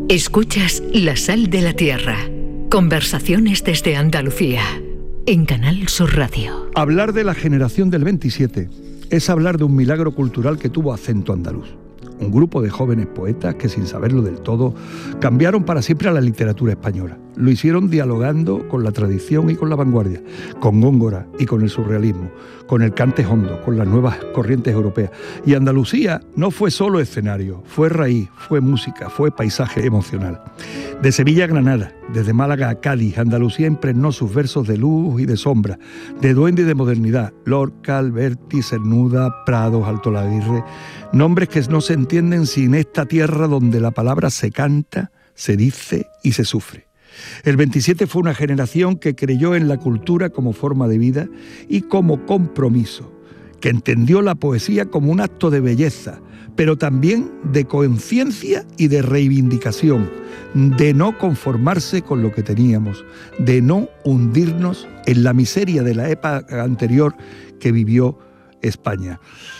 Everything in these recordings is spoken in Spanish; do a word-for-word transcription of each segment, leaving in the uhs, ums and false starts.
Escuchas La Sal de la Tierra. Conversaciones desde Andalucía. En Canal Sur Radio. Hablar de la generación del veintisiete es hablar de un milagro cultural que tuvo acento andaluz. Un grupo de jóvenes poetas que, sin saberlo del todo, cambiaron para siempre a la literatura española. Lo hicieron dialogando con la tradición y con la vanguardia, con Góngora y con el surrealismo, con el cante hondo, con las nuevas corrientes europeas. Y Andalucía no fue solo escenario, fue raíz, fue música, fue paisaje emocional. De Sevilla a Granada, desde Málaga a Cádiz, Andalucía impregnó sus versos de luz y de sombra, de duende y de modernidad. Lorca, Alberti, Cernuda, Prados, Alto Laguirre, nombres que no se entienden sin esta tierra donde la palabra se canta, se dice y se sufre. El veintisiete fue una generación que creyó en la cultura como forma de vida y como compromiso, que entendió la poesía como un acto de belleza, pero también de conciencia y de reivindicación, de no conformarse con lo que teníamos, de no hundirnos en la miseria de la época anterior que vivió España.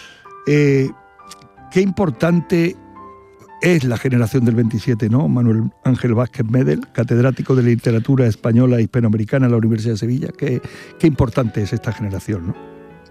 Eh, qué importante es la generación del veintisiete, ¿no? Manuel Ángel Vázquez Medel, catedrático de Literatura Española e Hispanoamericana en la Universidad de Sevilla. Qué, qué importante es esta generación, ¿no?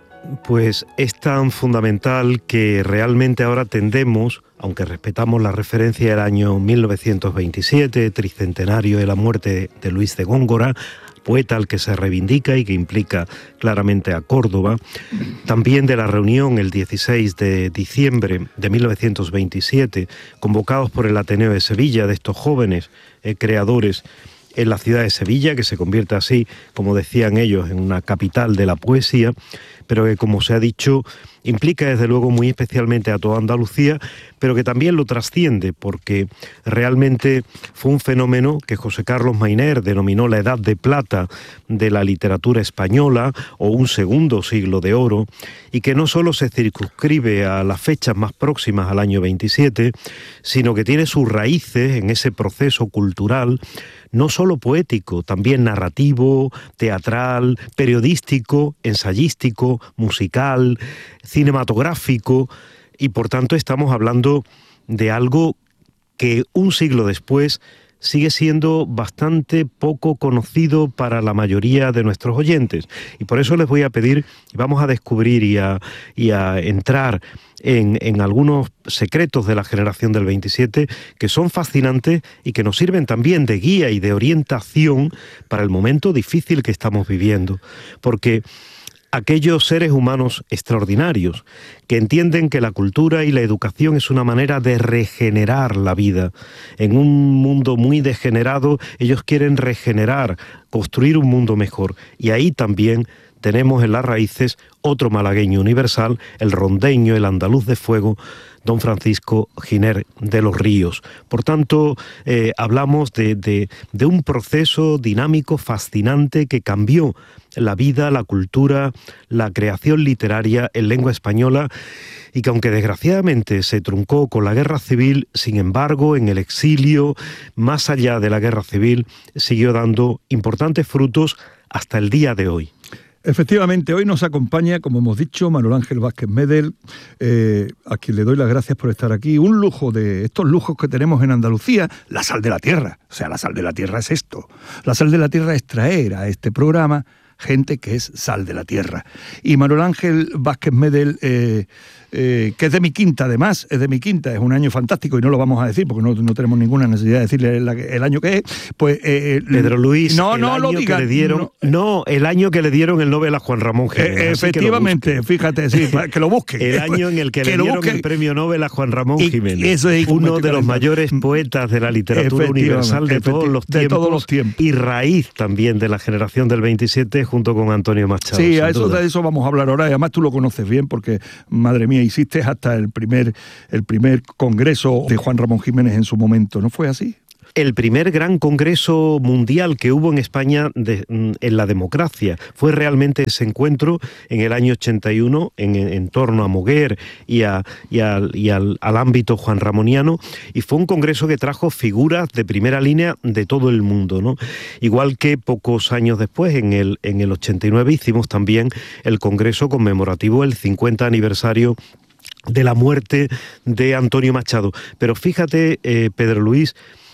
Pues es tan fundamental que realmente ahora tendemos, aunque respetamos la referencia del año mil novecientos veintisiete, tricentenario de la muerte de Luis de Góngora, poeta al que se reivindica y que implica claramente a Córdoba, también de la reunión el dieciséis de diciembre de mil novecientos veintisiete, convocados por el Ateneo de Sevilla, de estos jóvenes eh, creadores en la ciudad de Sevilla, que se convierte así, como decían ellos, en una capital de la poesía, pero que, como se ha dicho, implica desde luego muy especialmente a toda Andalucía, pero que también lo trasciende, porque realmente fue un fenómeno que José Carlos Mayner denominó la Edad de Plata de la literatura española, o un segundo siglo de oro, y que no solo se circunscribe a las fechas más próximas al año veintisiete, sino que tiene sus raíces en ese proceso cultural, no solo poético, también narrativo, teatral, periodístico, ensayístico, musical, cinematográfico, y por tanto estamos hablando de algo que un siglo después sigue siendo bastante poco conocido para la mayoría de nuestros oyentes. Y por eso les voy a pedir, y vamos a descubrir y a, y a entrar en, en algunos secretos de la generación del veintisiete que son fascinantes y que nos sirven también de guía y de orientación para el momento difícil que estamos viviendo. Porque aquellos seres humanos extraordinarios que entienden que la cultura y la educación es una manera de regenerar la vida. En un mundo muy degenerado, ellos quieren regenerar, construir un mundo mejor. Y ahí también tenemos en las raíces otro malagueño universal, el rondeño, el andaluz de fuego, don Francisco Giner de los Ríos. Por tanto, eh, hablamos de, de, de un proceso dinámico, fascinante, que cambió la vida, la cultura, la creación literaria en lengua española, y que aunque desgraciadamente se truncó con la guerra civil, sin embargo, en el exilio, más allá de la guerra civil, siguió dando importantes frutos hasta el día de hoy. Efectivamente, hoy nos acompaña, como hemos dicho, Manuel Ángel Vázquez Medel, eh, a quien le doy las gracias por estar aquí. Un lujo de estos lujos que tenemos en Andalucía, la sal de la tierra. O sea, la sal de la tierra es esto. La sal de la tierra es traer a este programa gente que es sal de la tierra. Y Manuel Ángel Vázquez Medel, eh, eh, que es de mi quinta además, es de mi quinta, es un año fantástico y no lo vamos a decir porque no, no tenemos ninguna necesidad de decirle el, el año que es. Pues eh, Pedro Luis, no, el no año lo diga, que le dieron, no, no, el año que le dieron el Nobel a Juan Ramón Jiménez. Eh, efectivamente, fíjate, sí, que lo busquen. El año en el que, que le dieron el premio Nobel a Juan Ramón y, Jiménez, eso es uno de los mayores poetas de la literatura universal de todos los tiempos, de todos los tiempos, y raíz también de la generación del veintisiete junto con Antonio Machado. Sí, a eso, de eso vamos a hablar ahora, y además tú lo conoces bien porque, madre mía, hiciste hasta el primer, el primer congreso de Juan Ramón Jiménez en su momento, ¿no fue así? El primer gran congreso mundial que hubo en España de, en la democracia. Fue realmente ese encuentro en el año ochenta y uno en, en torno a Moguer y, a, y, a, y al, al ámbito juanramoniano, y fue un congreso que trajo figuras de primera línea de todo el mundo, ¿no? Igual que pocos años después, en el, en el ochenta y nueve, hicimos también el congreso conmemorativo del cincuenta aniversario de la muerte de Antonio Machado. Pero fíjate, eh, Pedro Luis,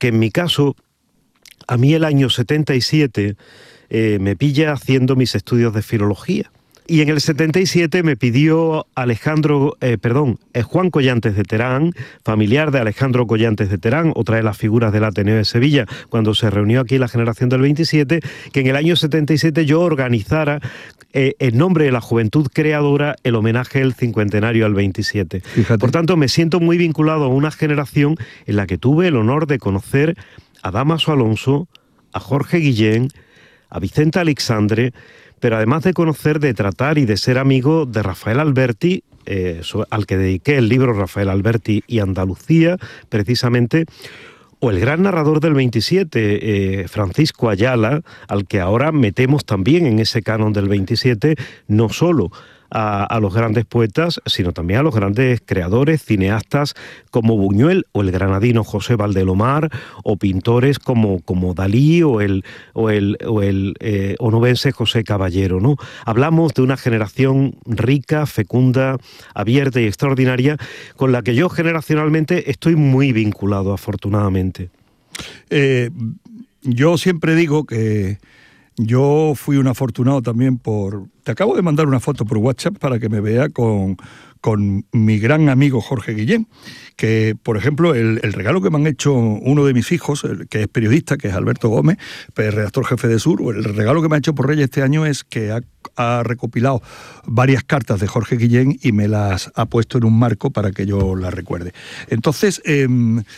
porque en mi caso, a mí el año setenta y siete eh, me pilla haciendo mis estudios de filología. Y en el setenta y siete me pidió Alejandro, eh, perdón, eh, Juan Collantes de Terán, familiar de Alejandro Collantes de Terán, otra de las figuras del Ateneo de Sevilla, cuando se reunió aquí la generación del veintisiete, que en el año setenta y siete yo organizara eh, en nombre de la juventud creadora el homenaje del cincuentenario al veintisiete. Fíjate. Por tanto, me siento muy vinculado a una generación en la que tuve el honor de conocer a Dámaso Alonso, a Jorge Guillén, a Vicente Aleixandre, pero además de conocer, de tratar y de ser amigo de Rafael Alberti, eh, al que dediqué el libro Rafael Alberti y Andalucía, precisamente, o el gran narrador del veintisiete, eh, Francisco Ayala, al que ahora metemos también en ese canon del veintisiete, no solo A, a los grandes poetas, sino también a los grandes creadores, cineastas como Buñuel o el granadino José Valdelomar, o pintores como, como Dalí o el, o el, o el eh, onubense José Caballero, ¿no? Hablamos de una generación rica, fecunda, abierta y extraordinaria, con la que yo generacionalmente estoy muy vinculado, afortunadamente. Eh, yo siempre digo que yo fui un afortunado también por... Te acabo de mandar una foto por WhatsApp para que me vea con, con mi gran amigo Jorge Guillén, que, por ejemplo, el, el regalo que me han hecho uno de mis hijos, el, que es periodista, que es Alberto Gómez, redactor jefe de Sur, el regalo que me ha hecho por Reyes este año es que ha, ha recopilado varias cartas de Jorge Guillén y me las ha puesto en un marco para que yo las recuerde. Entonces, eh,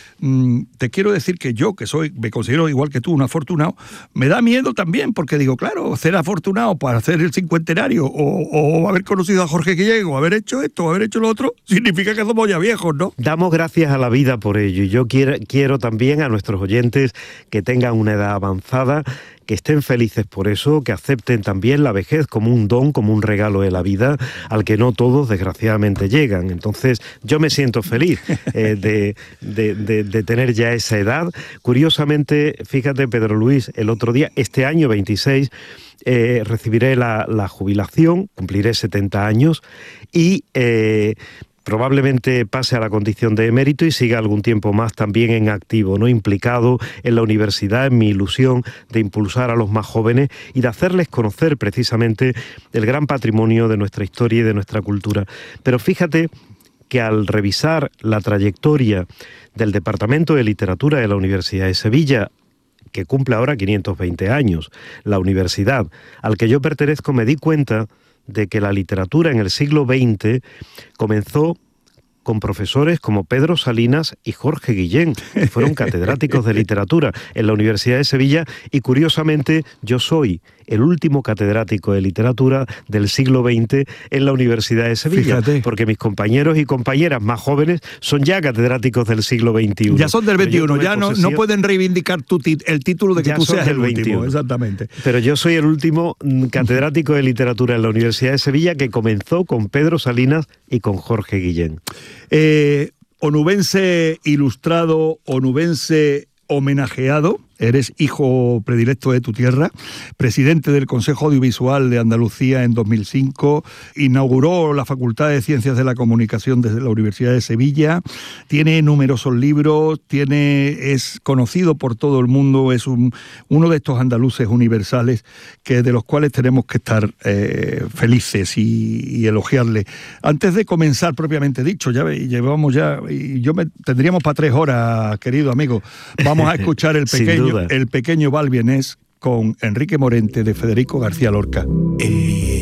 te quiero decir que yo, que soy, me considero igual que tú, un afortunado, me da miedo también, porque digo, claro, ser afortunado para hacer el cincuentenario o, o haber conocido a Jorge Guillén o haber hecho esto o haber hecho lo otro, significa que somos ya viejos, ¿no? Damos gracias a la vida por ello, y yo quiero, quiero también a nuestros oyentes que tengan una edad avanzada, que estén felices por eso, que acepten también la vejez como un don, como un regalo de la vida, al que no todos desgraciadamente llegan. Entonces yo me siento feliz eh, de, de, de, de tener ya esa edad. Curiosamente, fíjate, Pedro Luis, el otro día, este año veintiséis, eh, recibiré la, la jubilación, cumpliré setenta años y... Eh, probablemente pase a la condición de emérito y siga algún tiempo más también en activo, ¿no? Implicado en la universidad, en mi ilusión de impulsar a los más jóvenes y de hacerles conocer precisamente el gran patrimonio de nuestra historia y de nuestra cultura. Pero fíjate que al revisar la trayectoria del Departamento de Literatura de la Universidad de Sevilla, que cumple ahora quinientos veinte años, la universidad al que yo pertenezco, me di cuenta de que la literatura en el siglo veinte comenzó con profesores como Pedro Salinas y Jorge Guillén, que fueron catedráticos de literatura en la Universidad de Sevilla, y curiosamente yo soy el último catedrático de literatura del siglo veinte en la Universidad de Sevilla. Fíjate. Porque mis compañeros y compañeras más jóvenes son ya catedráticos del siglo veintiuno. Ya son del veintiuno, ya no, no pueden reivindicar tu tit- el título de que ya tú seas el último. veintiuno. Exactamente. Pero yo soy el último catedrático de literatura en la Universidad de Sevilla, que comenzó con Pedro Salinas y con Jorge Guillén. Eh, onubense ilustrado, onubense homenajeado, eres hijo predilecto de tu tierra, presidente del Consejo Audiovisual de Andalucía en dos mil cinco, inauguró la Facultad de Ciencias de la Comunicación desde la Universidad de Sevilla, tiene numerosos libros, tiene, es conocido por todo el mundo, es un, uno de estos andaluces universales que, de los cuales tenemos que estar eh, felices y, y elogiarle. Antes de comenzar propiamente dicho, ya llevamos ya, y yo me tendríamos para tres horas, querido amigo, vamos a escuchar el pequeño El pequeño Balbienés con Enrique Morente de Federico García Lorca. Eh.